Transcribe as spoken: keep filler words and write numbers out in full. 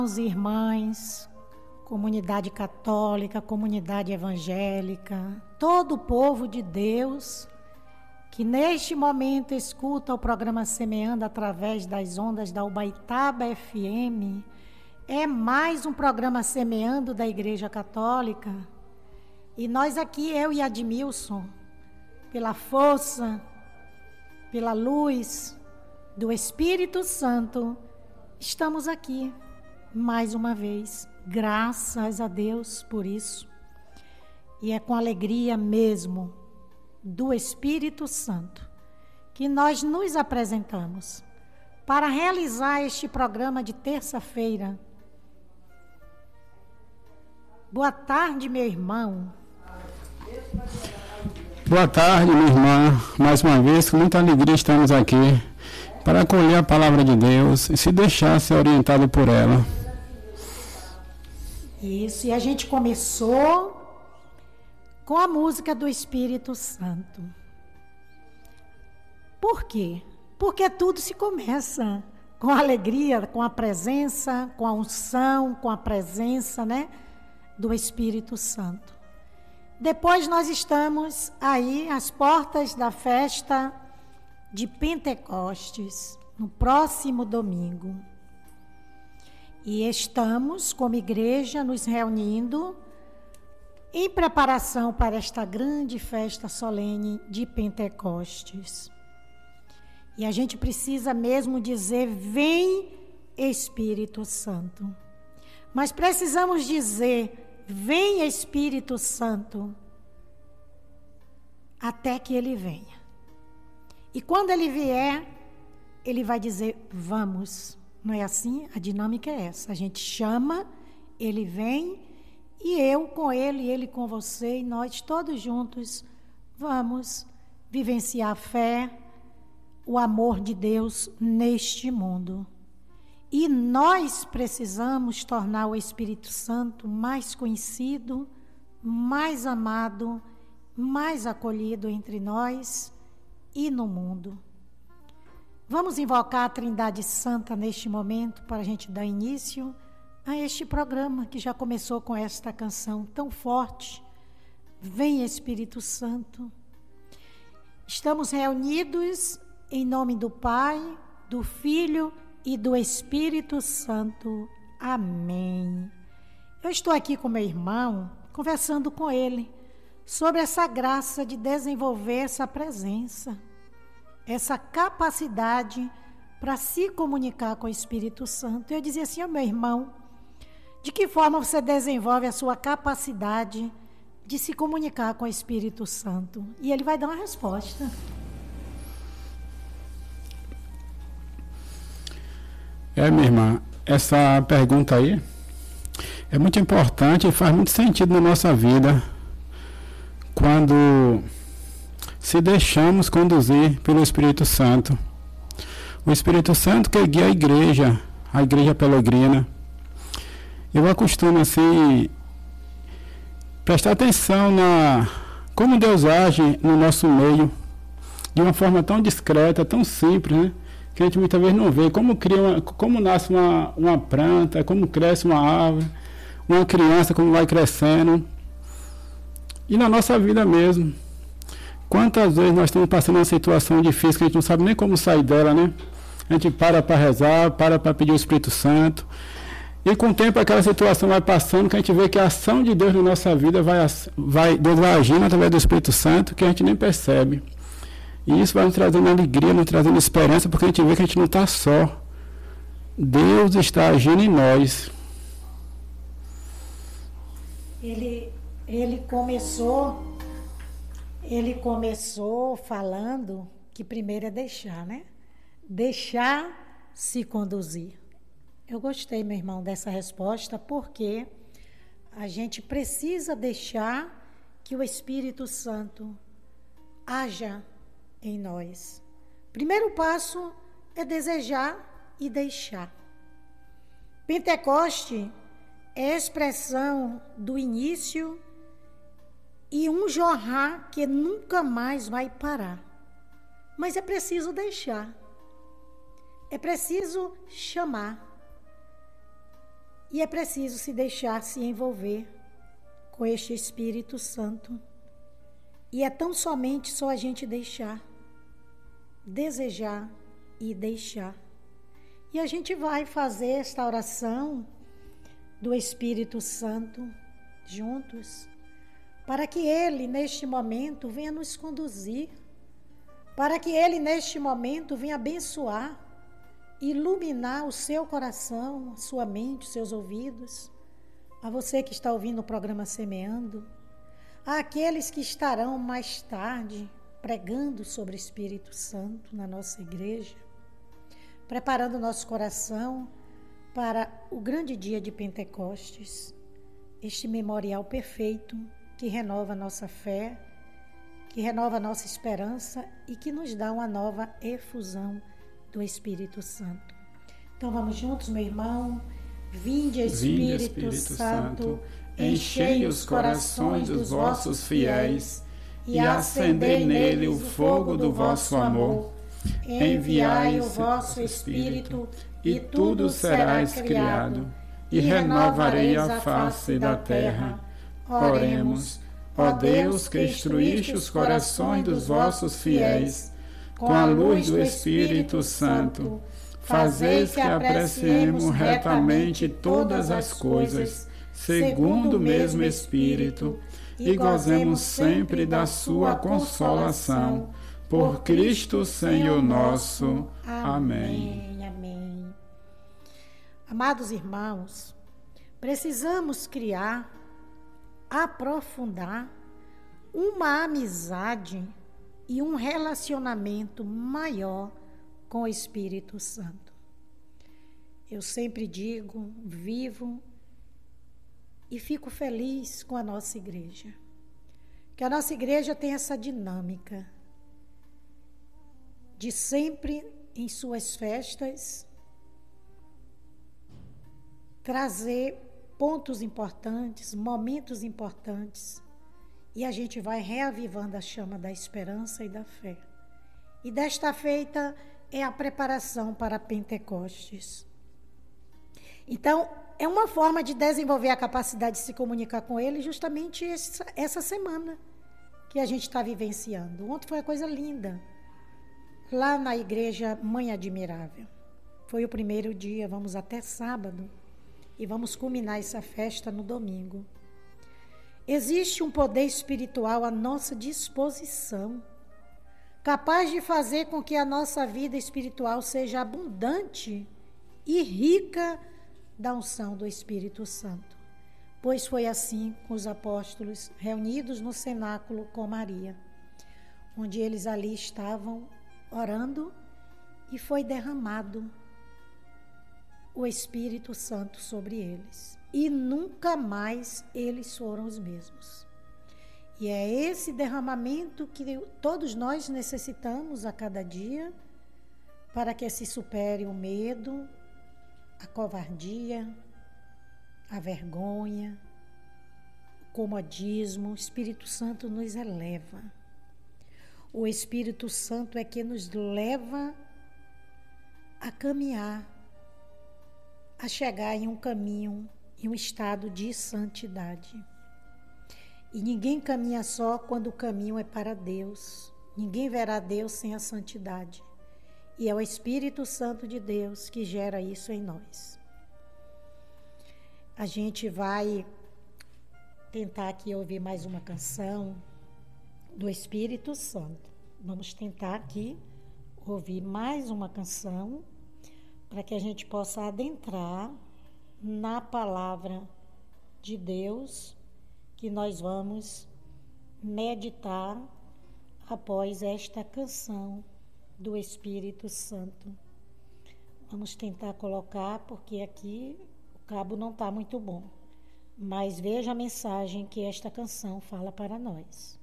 Irmãos e irmãs, comunidade católica, comunidade evangélica, todo o povo de Deus que neste momento escuta o programa Semeando através das ondas da Ubaitaba F M, é mais um programa Semeando da Igreja Católica. E nós aqui, eu e Admilson, pela força, pela luz do Espírito Santo, estamos aqui mais uma vez. Graças a Deus por isso. E é com alegria mesmo do Espírito Santo que nós nos apresentamos para realizar este programa de terça-feira. Boa tarde, meu irmão. Boa tarde, minha irmã. Mais uma vez, com muita alegria estamos aqui para acolher a palavra de Deus e se deixar ser orientado por ela. Isso, e a gente começou com a música do Espírito Santo. Por quê? Porque tudo se começa com a alegria, com a presença, com a unção, com a presença, né, do Espírito Santo. Depois nós estamos aí às portas da festa de Pentecostes, no próximo domingo. E estamos, como igreja, nos reunindo em preparação para esta grande festa solene de Pentecostes. E a gente precisa mesmo dizer, vem Espírito Santo. Mas precisamos dizer, vem Espírito Santo, até que ele venha. E quando ele vier, ele vai dizer, vamos. Não é assim? A dinâmica é essa. A gente chama, ele vem, e eu com ele, ele com você, e nós todos juntos vamos vivenciar a fé, o amor de Deus neste mundo. E nós precisamos tornar o Espírito Santo mais conhecido, mais amado, mais acolhido entre nós e no mundo. Vamos invocar a Trindade Santa neste momento para a gente dar início a este programa que já começou com esta canção tão forte. Vem Espírito Santo. Estamos reunidos em nome do Pai, do Filho e do Espírito Santo. Amém. Eu estou aqui com meu irmão, conversando com ele sobre essa graça de desenvolver essa presença, essa capacidade para se comunicar com o Espírito Santo. Eu dizia assim, ó, meu irmão, de que forma você desenvolve a sua capacidade de se comunicar com o Espírito Santo? E ele vai dar uma resposta. É, minha irmã, essa pergunta aí é muito importante e faz muito sentido na nossa vida quando se deixamos conduzir pelo Espírito Santo. O Espírito Santo que guia a igreja, a igreja peregrina. Eu acostumo assim prestar atenção na como Deus age no nosso meio de uma forma tão discreta, tão simples, né? Que a gente muitas vezes não vê como cria uma, como nasce uma, uma planta, como cresce uma árvore, uma criança como vai crescendo. E na nossa vida mesmo. Quantas vezes nós estamos passando uma situação difícil que a gente não sabe nem como sair dela, né? A gente para para rezar, para para pedir o Espírito Santo. E com o tempo aquela situação vai passando, que a gente vê que a ação de Deus na nossa vida vai, vai, Deus vai agindo através do Espírito Santo, que a gente nem percebe. E isso vai nos trazendo alegria, nos trazendo esperança, porque a gente vê que a gente não está só. Deus está agindo em nós. Ele, ele começou... Ele começou falando que primeiro é deixar, né? Deixar se conduzir. Eu gostei, meu irmão, dessa resposta, porque a gente precisa deixar que o Espírito Santo haja em nós. Primeiro passo é desejar e deixar. Pentecoste é a expressão do início e um jorrar que nunca mais vai parar. Mas é preciso deixar. É preciso chamar. E é preciso se deixar se envolver com este Espírito Santo. E é tão somente só a gente deixar, desejar e deixar. E a gente vai fazer esta oração do Espírito Santo juntos, para que Ele, neste momento, venha nos conduzir, para que Ele, neste momento, venha abençoar, iluminar o seu coração, a sua mente, os seus ouvidos, a você que está ouvindo o programa Semeando, àqueles que estarão mais tarde pregando sobre o Espírito Santo na nossa igreja, preparando o nosso coração para o grande dia de Pentecostes, este memorial perfeito que renova a nossa fé, que renova a nossa esperança e que nos dá uma nova efusão do Espírito Santo. Então vamos juntos, meu irmão. Vinde, Espírito, Vinde, Espírito Santo, Santo, enchei os corações dos vossos fiéis e acendei nele o fogo do vosso amor. Enviai o vosso Espírito e tudo será criado, e renovarei a face da terra. Oremos. Ó Deus, que instruíste os corações dos vossos fiéis com a luz do Espírito Santo, fazeis que apreciemos retamente todas as coisas, segundo o mesmo Espírito, e gozemos sempre da sua consolação. Por Cristo Senhor nosso. Amém. Amém. Amados irmãos, precisamos criar, aprofundar uma amizade e um relacionamento maior com o Espírito Santo. Eu sempre digo, vivo e fico feliz com a nossa igreja, que a nossa igreja tem essa dinâmica de sempre em suas festas trazer pontos importantes, momentos importantes, e a gente vai reavivando a chama da esperança e da fé. E desta feita é a preparação para Pentecostes. Então, é uma forma de desenvolver a capacidade de se comunicar com Ele justamente essa, essa semana que a gente está vivenciando. Ontem foi uma coisa linda, lá na igreja Mãe Admirável. Foi o primeiro dia, vamos até sábado, e vamos culminar essa festa no domingo. Existe um poder espiritual à nossa disposição, capaz de fazer com que a nossa vida espiritual seja abundante e rica da unção do Espírito Santo. Pois foi assim com os apóstolos reunidos no cenáculo com Maria, onde eles ali estavam orando e foi derramado o Espírito Santo sobre eles. E nunca mais eles foram os mesmos. E é esse derramamento que todos nós necessitamos a cada dia para que se supere o medo, a covardia, a vergonha, o comodismo. O Espírito Santo nos eleva. O Espírito Santo é que nos leva a caminhar, a chegar em um caminho, em um estado de santidade. E ninguém caminha só quando o caminho é para Deus. Ninguém verá Deus sem a santidade. E é o Espírito Santo de Deus que gera isso em nós. A gente vai tentar aqui ouvir mais uma canção do Espírito Santo. Vamos tentar aqui ouvir mais uma canção para que a gente possa adentrar na palavra de Deus que nós vamos meditar após esta canção do Espírito Santo. Vamos tentar colocar, porque aqui o cabo não está muito bom, mas veja a mensagem que esta canção fala para nós.